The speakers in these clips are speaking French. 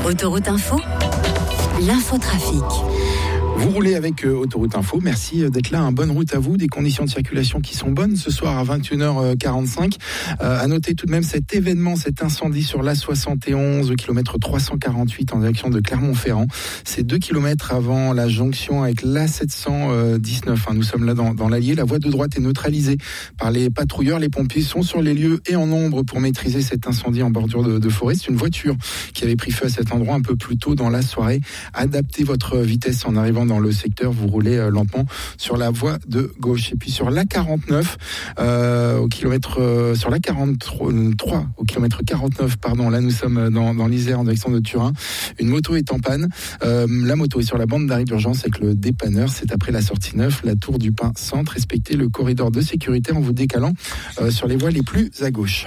Autoroute Info, l'infotrafic. Vous roulez avec Autoroute Info, merci d'être là, bonne route à vous, des conditions de circulation qui sont bonnes ce soir à 21h45. À noter tout de même cet événement, cet incendie sur l'A71 au kilomètre 348 en direction de Clermont-Ferrand. C'est 2 km avant la jonction avec l'A719. Nous sommes là dans l'Allier. La voie de droite est neutralisée par les patrouilleurs. Les pompiers sont sur les lieux et en nombre pour maîtriser cet incendie en bordure de forêt. C'est une voiture qui avait pris feu à cet endroit un peu plus tôt dans la soirée. Adaptez votre vitesse en arrivant dans le secteur, vous roulez lentement sur la voie de gauche. Et puis sur l'A49 au kilomètre sur l'A43 au kilomètre 49, là nous sommes dans l'Isère en direction de Turin. Une moto est en panne. La moto est sur la bande d'arrêt d'urgence avec le dépanneur. C'est après la sortie 9, la Tour du Pin Centre. Respectez le corridor de sécurité en vous décalant sur les voies les plus à gauche.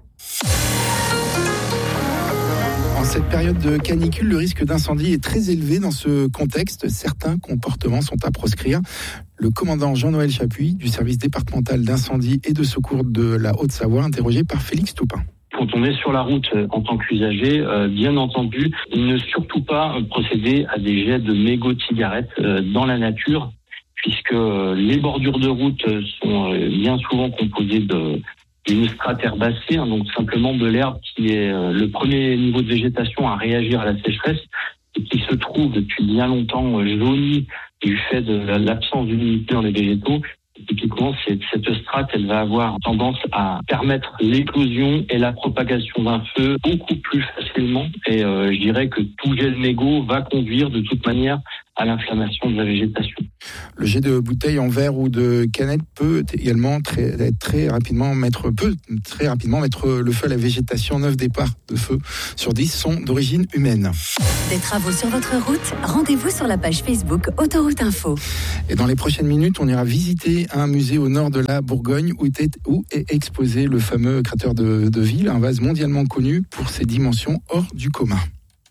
En cette période de canicule, le risque d'incendie est très élevé. Dans ce contexte, certains comportements sont à proscrire. Le commandant Jean-Noël Chapuis du service départemental d'incendie et de secours de la Haute-Savoie, interrogé par Félix Toupin. Quand on est sur la route en tant qu'usager, bien entendu, ne surtout pas procéder à des jets de mégots de cigarettes dans la nature, puisque les bordures de route sont bien souvent composées d'une strate herbacée, donc simplement de l'herbe qui est le premier niveau de végétation à réagir à la sécheresse et qui se trouve depuis bien longtemps jaunie du fait de l'absence d'humidité dans les végétaux. Typiquement, cette strate, elle va avoir tendance à permettre l'éclosion et la propagation d'un feu beaucoup plus facilement. Et je dirais que tout jet de mégot va conduire de toute manière à l'inflammation de la végétation. Le jet de bouteille en verre ou de canette peut également très rapidement mettre le feu à la végétation. 9 départs de feu sur 10 sont d'origine humaine. Des travaux sur votre route, rendez-vous sur la page Facebook Autoroute Info. Et dans les prochaines minutes, on ira visiter un musée au nord de la Bourgogne où est exposé le fameux cratère de Ville, un vase mondialement connu pour ses dimensions hors du commun.